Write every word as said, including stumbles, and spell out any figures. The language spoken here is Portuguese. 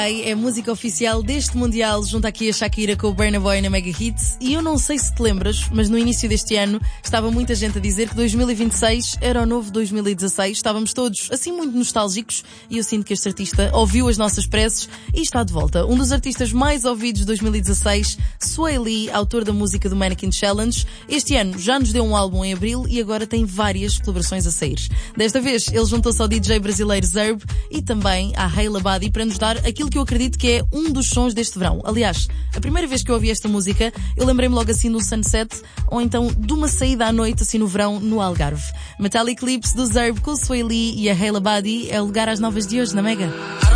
É a música oficial deste Mundial, junto aqui a Shakira com o Burna Boy na Mega Hits. E eu não sei se te lembras, mas no início deste ano estava muita gente a dizer que dois mil e vinte e seis era o novo dois mil e dezasseis. Estávamos todos assim muito nostálgicos e eu sinto que este artista ouviu as nossas preces e está de volta. Um dos artistas mais ouvidos de dois mil e dezasseis, Swae Lee, autor da música do Mannequin Challenge. Este ano já nos deu um álbum em abril e agora tem várias colaborações a sair. Desta vez ele juntou-se ao D J brasileiro Zerb e também à Hayla Badi para nos dar aquilo que eu acredito que é um dos sons deste verão. Aliás, a primeira vez que eu ouvi esta música, eu lembrei-me logo assim de um sunset, ou então de uma saída à noite, assim no verão, no Algarve. Metallic Lips do Zerb com o Swae Lee e a Hayla Badi é o lugar às novas de hoje na Mega.